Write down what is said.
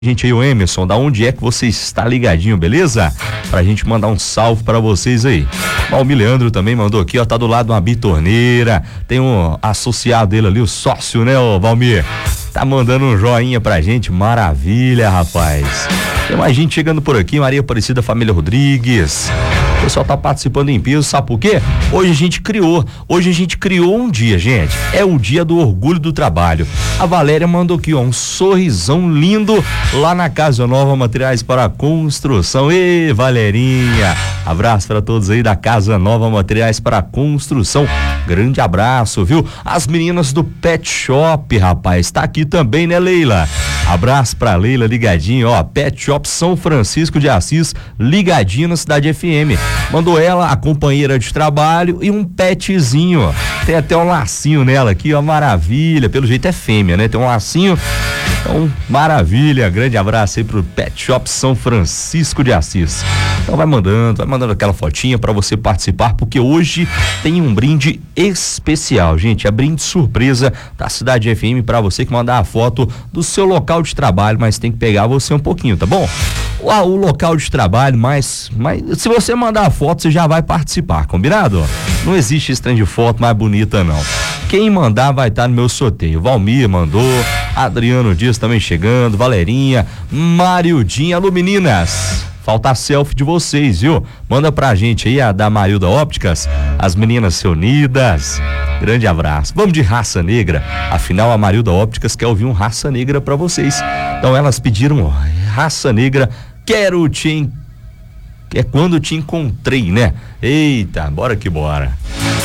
Gente aí, o Emerson, da onde é que você está ligadinho, beleza? Pra gente mandar um salve pra vocês aí. O Leandro também mandou aqui, ó, tá do lado de uma bitorneira, tem um associado dele ali, o sócio, né, ô Valmir? Tá mandando um joinha pra gente, maravilha, rapaz. Tem mais gente chegando por aqui, Maria Aparecida, família Rodrigues. O pessoal tá participando em peso, sabe por quê? Hoje a gente criou um dia, gente. É o dia do orgulho do trabalho. A Valéria mandou aqui, ó, um sorrisão lindo lá na Casa Nova Materiais para Construção. Ê, Valerinha, abraço para todos aí da Casa Nova Materiais para Construção. Grande abraço, viu? As meninas do Pet Shop, rapaz, tá aqui também, né, Leila? Abraço pra Leila, ligadinho, ó, Pet Shop São Francisco de Assis, ligadinho na Cidade FM. Mandou ela, a companheira de trabalho e um petzinho. Tem até um lacinho nela aqui, ó, maravilha. Pelo jeito é fêmea, né? Tem um lacinho. Então, maravilha. Grande abraço aí pro Pet Shop São Francisco de Assis. Então vai mandando aquela fotinha pra você participar, porque hoje tem um brinde especial, gente. É brinde surpresa da Cidade FM pra você que mandar a foto do seu local de trabalho, mas tem que pegar você um pouquinho, tá bom? O local de trabalho, mas se você mandar a foto, você já vai participar, combinado? Não existe esse trem de foto mais bonita, não. Quem mandar vai estar no meu sorteio. Valmir mandou, Adriano Dias também chegando, Valerinha, Mariudinha, alô meninas. Falta a selfie de vocês, viu? Manda pra gente aí, a da Marilda Ópticas, as meninas se unidas. Grande abraço. Vamos de Raça Negra. Afinal, a Marilda Ópticas quer ouvir um Raça Negra pra vocês. Então elas pediram Raça Negra, quero te... É quando te encontrei, né? Eita, bora que bora.